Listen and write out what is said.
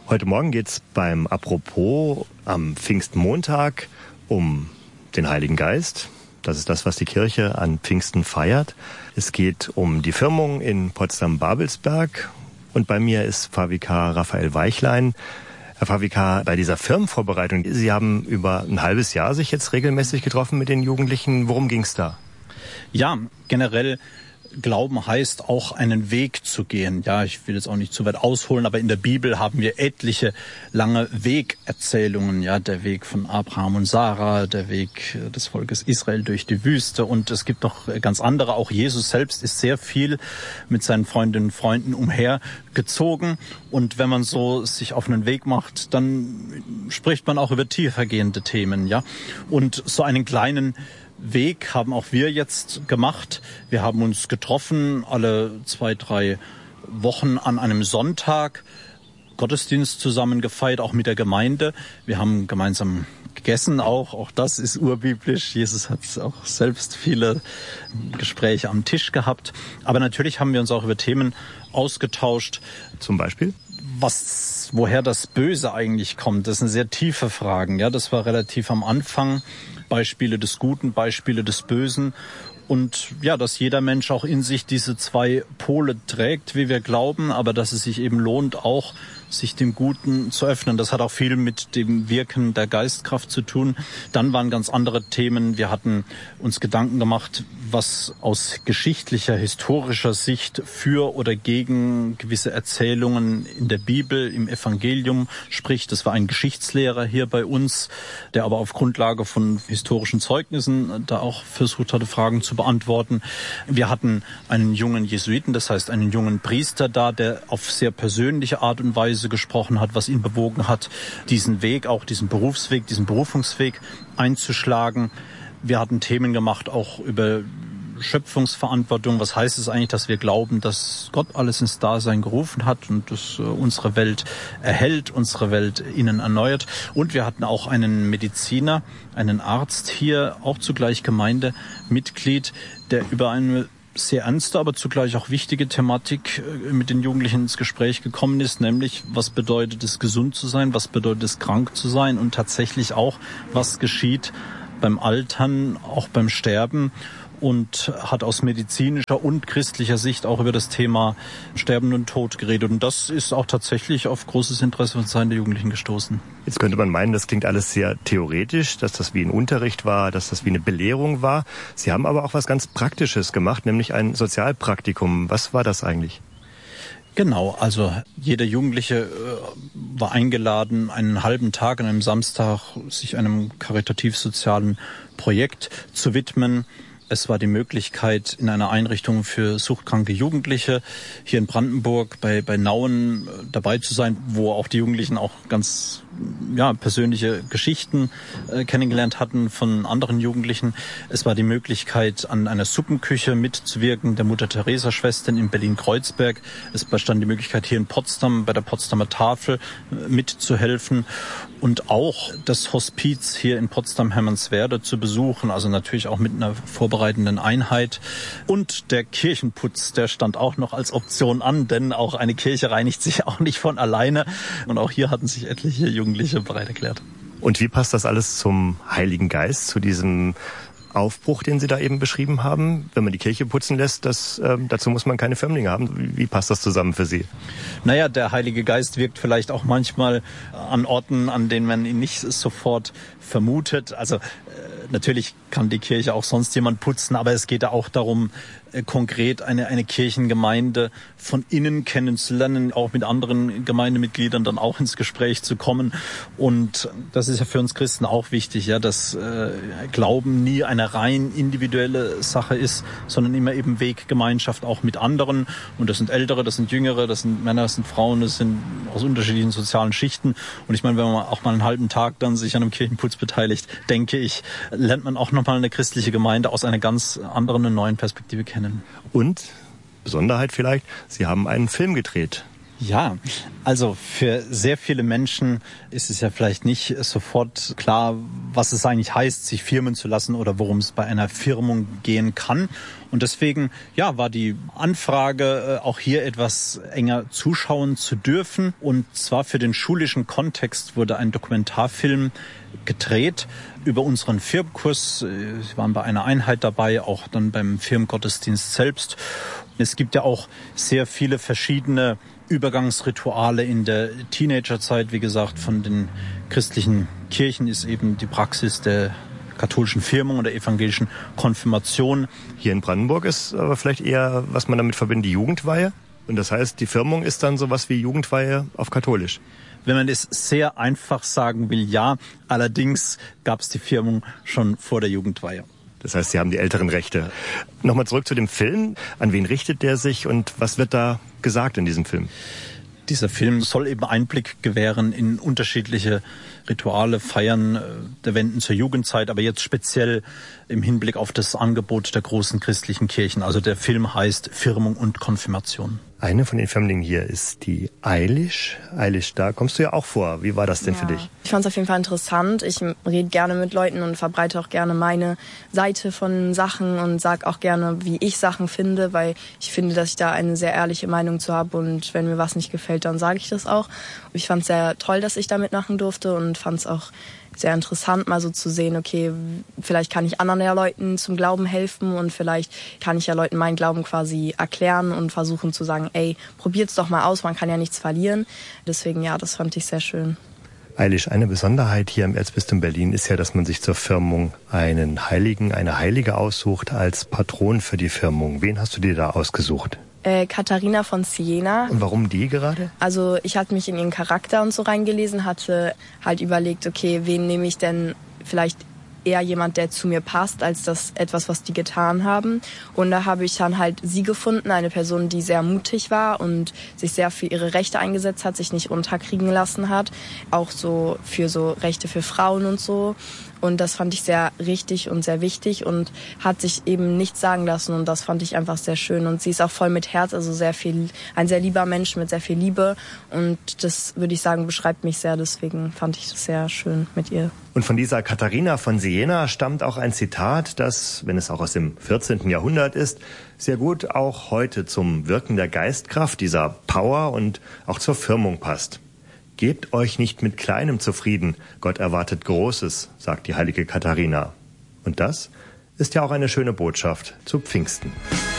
Heute Morgen geht's beim Apropos am Pfingstmontag um den Heiligen Geist. Das ist das, was die Kirche an Pfingsten feiert. Es geht um die Firmung in Potsdam-Babelsberg. Und bei mir ist Pfarrvikar Raphael Weichlein. Herr Pfarrvikar, bei dieser Firmenvorbereitung, Sie haben über ein halbes Jahr sich jetzt regelmäßig getroffen mit den Jugendlichen. Worum ging's da? Ja, generell Glauben heißt auch einen Weg zu gehen. Ja, ich will jetzt auch nicht zu weit ausholen, aber in der Bibel haben wir etliche lange Wegerzählungen. Ja, der Weg von Abraham und Sarah, der Weg des Volkes Israel durch die Wüste. Und es gibt noch ganz andere. Auch Jesus selbst ist sehr viel mit seinen Freundinnen und Freunden umhergezogen. Und wenn man so sich auf einen Weg macht, dann spricht man auch über tiefergehende Themen. Ja, und so einen kleinen Weg haben auch wir jetzt gemacht. Wir haben uns getroffen, alle 2-3 Wochen an einem Sonntag, Gottesdienst zusammen gefeiert, auch mit der Gemeinde. Wir haben gemeinsam gegessen auch das ist urbiblisch. Jesus hat auch selbst viele Gespräche am Tisch gehabt. Aber natürlich haben wir uns auch über Themen ausgetauscht. Zum Beispiel? Woher das Böse eigentlich kommt, das sind sehr tiefe Fragen. Ja, das war relativ am Anfang. Beispiele des Guten, Beispiele des Bösen. Und ja, dass jeder Mensch auch in sich diese 2 Pole trägt, wie wir glauben, aber dass es sich eben lohnt, auch sich dem Guten zu öffnen. Das hat auch viel mit dem Wirken der Geistkraft zu tun. Dann waren ganz andere Themen. Wir hatten uns Gedanken gemacht, was aus geschichtlicher, historischer Sicht für oder gegen gewisse Erzählungen in der Bibel, im Evangelium spricht. Das war ein Geschichtslehrer hier bei uns, der aber auf Grundlage von historischen Zeugnissen da auch versucht hatte, Fragen zu beantworten. Wir hatten einen jungen Jesuiten, das heißt einen jungen Priester da, der auf sehr persönliche Art und Weise gesprochen hat, was ihn bewogen hat, diesen Weg, auch diesen Berufsweg, diesen Berufungsweg einzuschlagen. Wir hatten Themen gemacht, auch über Schöpfungsverantwortung. Was heißt es eigentlich, dass wir glauben, dass Gott alles ins Dasein gerufen hat und dass unsere Welt erhält, unsere Welt innen erneuert. Und wir hatten auch einen Mediziner, einen Arzt hier, auch zugleich Gemeindemitglied, der über eine sehr ernste, aber zugleich auch wichtige Thematik mit den Jugendlichen ins Gespräch gekommen ist, nämlich was bedeutet es, gesund zu sein, was bedeutet es, krank zu sein und tatsächlich auch, was geschieht beim Altern, auch beim Sterben, und hat aus medizinischer und christlicher Sicht auch über das Thema Sterben und Tod geredet. Und das ist auch tatsächlich auf großes Interesse von Seiten der Jugendlichen gestoßen. Jetzt könnte man meinen, das klingt alles sehr theoretisch, dass das wie ein Unterricht war, dass das wie eine Belehrung war. Sie haben aber auch was ganz Praktisches gemacht, nämlich ein Sozialpraktikum. Was war das eigentlich? Genau, also jeder Jugendliche war eingeladen, einen halben Tag an einem Samstag sich einem karitativ-sozialen Projekt zu widmen. Es war die Möglichkeit, in einer Einrichtung für suchtkranke Jugendliche hier in Brandenburg bei Nauen dabei zu sein, wo auch die Jugendlichen auch ganz persönliche Geschichten kennengelernt hatten von anderen Jugendlichen. Es war die Möglichkeit, an einer Suppenküche mitzuwirken, der Mutter-Teresa-Schwestern in Berlin-Kreuzberg. Es bestand die Möglichkeit, hier in Potsdam bei der Potsdamer Tafel mitzuhelfen und auch das Hospiz hier in Potsdam-Hermannswerde zu besuchen, also natürlich auch mit einer vorbereitenden Einheit. Und der Kirchenputz, der stand auch noch als Option an, denn auch eine Kirche reinigt sich auch nicht von alleine. Und auch hier hatten sich etliche Jugendliche bereit erklärt. Und wie passt das alles zum Heiligen Geist, zu diesem Aufbruch, den Sie da eben beschrieben haben? Wenn man die Kirche putzen lässt, dazu muss man keine Firmlinge haben. Wie passt das zusammen für Sie? Naja, der Heilige Geist wirkt vielleicht auch manchmal an Orten, an denen man ihn nicht sofort vermutet. Also natürlich kann die Kirche auch sonst jemand putzen, aber es geht da auch darum, konkret eine Kirchengemeinde von innen kennenzulernen, auch mit anderen Gemeindemitgliedern dann auch ins Gespräch zu kommen. Und das ist ja für uns Christen auch wichtig, ja, dass Glauben nie eine rein individuelle Sache ist, sondern immer eben Weggemeinschaft auch mit anderen. Und das sind Ältere, das sind Jüngere, das sind Männer, das sind Frauen, das sind aus unterschiedlichen sozialen Schichten. Und ich meine, wenn man auch mal einen halben Tag dann sich an einem Kirchenputz beteiligt, denke ich, lernt man auch nochmal eine christliche Gemeinde aus einer ganz anderen, neuen Perspektive kennen. Und, Besonderheit vielleicht, Sie haben einen Film gedreht. Ja, also für sehr viele Menschen ist es ja vielleicht nicht sofort klar, was es eigentlich heißt, sich firmen zu lassen oder worum es bei einer Firmung gehen kann. Und deswegen, ja, war die Anfrage, auch hier etwas enger zuschauen zu dürfen. Und zwar für den schulischen Kontext wurde ein Dokumentarfilm gedreht über unseren Firmenkurs. Sie waren bei einer Einheit dabei, auch dann beim Firmengottesdienst selbst. Es gibt ja auch sehr viele verschiedene Übergangsrituale in der Teenagerzeit. Wie gesagt, von den christlichen Kirchen ist eben die Praxis der katholischen Firmung und der evangelischen Konfirmation. Hier in Brandenburg ist aber vielleicht eher, was man damit verbindet, die Jugendweihe. Und das heißt, die Firmung ist dann sowas wie Jugendweihe auf katholisch. Wenn man es sehr einfach sagen will, ja. Allerdings gab es die Firmung schon vor der Jugendweihe. Das heißt, Sie haben die älteren Rechte. Nochmal zurück zu dem Film. An wen richtet der sich und was wird da gesagt in diesem Film? Dieser Film soll eben Einblick gewähren in unterschiedliche Rituale, Feiern der Wenden zur Jugendzeit, aber jetzt speziell im Hinblick auf das Angebot der großen christlichen Kirchen. Also der Film heißt Firmung und Konfirmation. Eine von den Firmlingen hier ist die Eilish. Eilish, da kommst du ja auch vor. Wie war das denn für dich? Ich fand es auf jeden Fall interessant. Ich rede gerne mit Leuten und verbreite auch gerne meine Seite von Sachen und sage auch gerne, wie ich Sachen finde, weil ich finde, dass ich da eine sehr ehrliche Meinung zu habe und wenn mir was nicht gefällt, dann sage ich das auch. Ich fand es sehr toll, dass ich da mitmachen durfte und fand es auch sehr interessant, mal so zu sehen, okay, vielleicht kann ich anderen Leuten zum Glauben helfen und vielleicht kann ich ja Leuten meinen Glauben quasi erklären und versuchen zu sagen, ey, probiert's doch mal aus, man kann ja nichts verlieren. Deswegen, ja, das fand ich sehr schön. Eilish, eine Besonderheit hier im Erzbistum Berlin ist ja, dass man sich zur Firmung einen Heiligen, eine Heilige aussucht als Patron für die Firmung. Wen hast du dir da ausgesucht? Katharina von Siena. Und warum die gerade? Also ich hatte mich in ihren Charakter und so reingelesen, hatte halt überlegt, okay, wen nehme ich denn vielleicht eher jemand, der zu mir passt, als das etwas, was die getan haben. Und da habe ich dann halt sie gefunden, eine Person, die sehr mutig war und sich sehr für ihre Rechte eingesetzt hat, sich nicht unterkriegen lassen hat, auch so für so Rechte für Frauen und so. Und das fand ich sehr richtig und sehr wichtig und hat sich eben nichts sagen lassen und das fand ich einfach sehr schön. Und sie ist auch voll mit Herz, also ein sehr lieber Mensch mit sehr viel Liebe und das, würde ich sagen, beschreibt mich sehr, deswegen fand ich das sehr schön mit ihr. Und von dieser Katharina von Siena stammt auch ein Zitat, das, wenn es auch aus dem 14. Jahrhundert ist, sehr gut auch heute zum Wirken der Geistkraft, dieser Power und auch zur Firmung passt. Gebt euch nicht mit Kleinem zufrieden, Gott erwartet Großes, sagt die heilige Katharina. Und das ist ja auch eine schöne Botschaft zu Pfingsten.